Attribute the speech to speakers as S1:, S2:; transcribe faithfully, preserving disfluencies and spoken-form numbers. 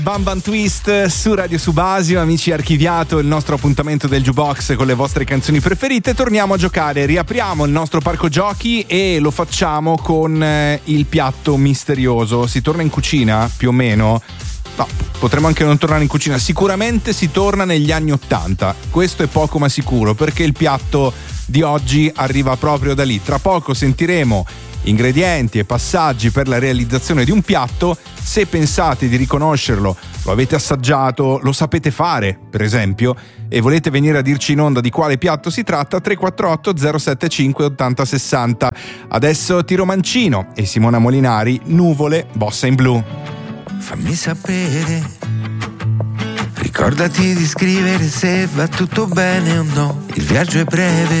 S1: Bam Bam Twist su Radio Subasio. Amici, archiviato il nostro appuntamento del jukebox con le vostre canzoni preferite. Torniamo a giocare, riapriamo il nostro parco giochi e lo facciamo con eh, il piatto misterioso. Si torna in cucina più o meno? No, potremmo anche non tornare in cucina. Sicuramente si torna negli anni ottanta. Questo è poco ma sicuro, perché il piatto di oggi arriva proprio da lì. Tra poco sentiremo ingredienti e passaggi per la realizzazione di un piatto. Se pensate di riconoscerlo, lo avete assaggiato, lo sapete fare, per esempio, e volete venire a dirci in onda di quale piatto si tratta, tre quattro otto zero sette cinque otto zero sei zero. Adesso Tiro Mancino e Simona Molinari, Nuvole, Bossa in Blu.
S2: Fammi sapere, ricordati di scrivere se va tutto bene o no, il viaggio è breve.